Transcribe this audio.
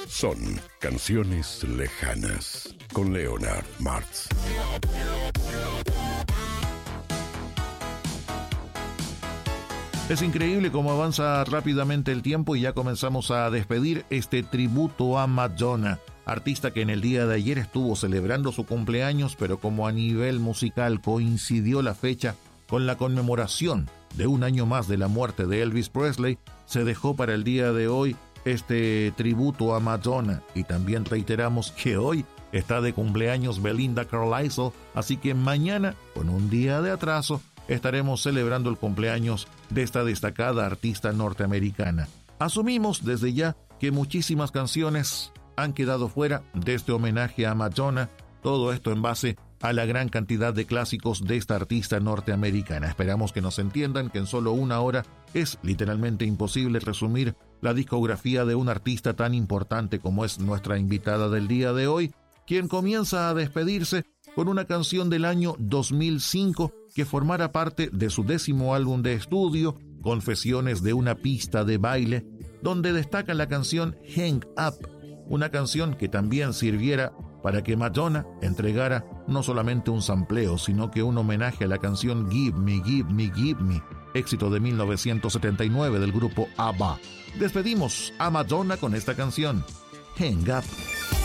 Son canciones lejanas con Leonard Martz. Es increíble cómo avanza rápidamente el tiempo y ya comenzamos a despedir este tributo a Madonna, artista que en el día de ayer estuvo celebrando su cumpleaños, pero como a nivel musical coincidió la fecha con la conmemoración de un año más de la muerte de Elvis Presley, se dejó para el día de hoy este tributo a Madonna. Y también reiteramos que hoy está de cumpleaños Belinda Carlisle, así que mañana, con un día de atraso, estaremos celebrando el cumpleaños de esta destacada artista norteamericana. Asumimos desde ya que muchísimas canciones han quedado fuera de este homenaje a Madonna, todo esto en base a la gran cantidad de clásicos de esta artista norteamericana. Esperamos que nos entiendan que en solo una hora es literalmente imposible resumir la discografía de un artista tan importante como es nuestra invitada del día de hoy, quien comienza a despedirse con una canción del año 2005 que formara parte de su 10º álbum de estudio, Confesiones de una pista de baile, donde destaca la canción Hang Up, una canción que también sirviera para que Madonna entregara no solamente un sampleo, sino que un homenaje a la canción Give Me, Give Me, Give Me, éxito de 1979 del grupo ABBA. Despedimos a Madonna con esta canción, Hang Up.